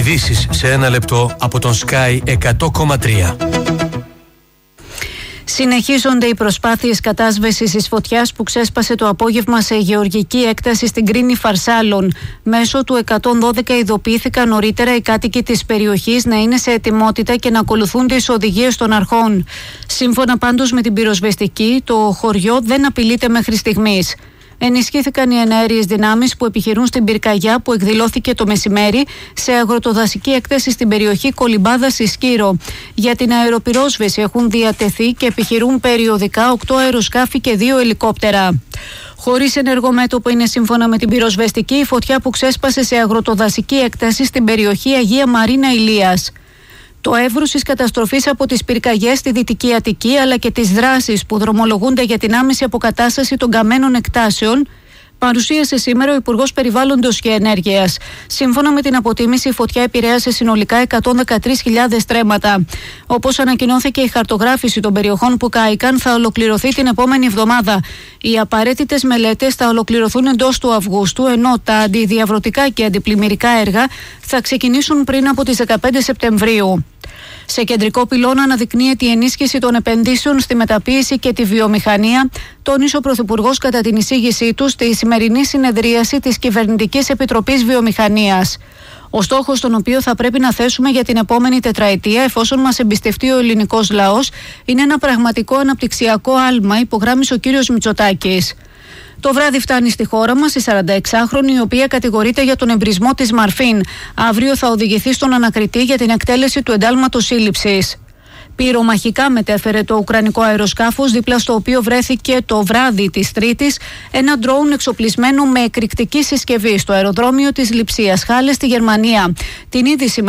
Ειδήσεις σε ένα λεπτό από τον Sky 100,3. Συνεχίζονται οι προσπάθειες κατάσβεσης της φωτιάς που ξέσπασε το απόγευμα σε γεωργική έκταση στην Κρίνη Φαρσάλων. Μέσω του 112 ειδοποιήθηκαν νωρίτερα οι κάτοικοι της περιοχής να είναι σε ετοιμότητα και να ακολουθούν τις οδηγίες των αρχών. Σύμφωνα πάντως με την πυροσβεστική, το χωριό δεν απειλείται μέχρι στιγμής. Ενισχύθηκαν οι εναέριες δυνάμεις που επιχειρούν στην πυρκαγιά που εκδηλώθηκε το μεσημέρι σε αγροτοδασική έκταση στην περιοχή Κολυμπάδας Ισκύρο. Για την αεροπυρόσβεση έχουν διατεθεί και επιχειρούν περιοδικά 8 αεροσκάφη και 2 ελικόπτερα. Χωρίς ενεργό μέτωπο είναι σύμφωνα με την πυροσβεστική η φωτιά που ξέσπασε σε αγροτοδασική έκταση στην περιοχή Αγία Μαρίνα Ηλίας. Το εύρος της καταστροφής από τις πυρκαγιές στη Δυτική Αττική αλλά και τις δράσεις που δρομολογούνται για την άμεση αποκατάσταση των καμένων εκτάσεων παρουσίασε σήμερα ο Υπουργός Περιβάλλοντος και Ενέργειας. Σύμφωνα με την αποτίμηση, η φωτιά επηρέασε συνολικά 113.000 στρέμματα. Όπως ανακοινώθηκε, η χαρτογράφηση των περιοχών που κάηκαν θα ολοκληρωθεί την επόμενη εβδομάδα. Οι απαραίτητες μελέτες θα ολοκληρωθούν εντός του Αυγούστου, ενώ τα αντιδιαβρωτικά και αντιπλημμυρικά έργα θα ξεκινήσουν πριν από τις 15 Σεπτεμβρίου. Σε κεντρικό πυλώνα αναδεικνύεται η ενίσχυση των επενδύσεων στη μεταποίηση και τη βιομηχανία, τόνισε ο Πρωθυπουργός κατά την εισήγησή του στη σημερινή συνεδρίαση της Κυβερνητικής Επιτροπής Βιομηχανίας. Ο στόχος τον οποίο θα πρέπει να θέσουμε για την επόμενη τετραετία, εφόσον μας εμπιστευτεί ο ελληνικός λαός, είναι ένα πραγματικό αναπτυξιακό άλμα, υπογράμμισε ο κύριος Μητσοτάκης. Το βράδυ φτάνει στη χώρα μας η 46χρονη, η οποία κατηγορείται για τον εμπρισμό της Μαρφίν. Αύριο θα οδηγηθεί στον ανακριτή για την εκτέλεση του εντάλματος σύλληψης. Πυρομαχικά μετέφερε το ουκρανικό αεροσκάφος, δίπλα στο οποίο βρέθηκε το βράδυ της Τρίτης ένα ντρόουν εξοπλισμένο με εκρηκτική συσκευή στο αεροδρόμιο της Λειψίας Χάλες στη Γερμανία. Την είδηση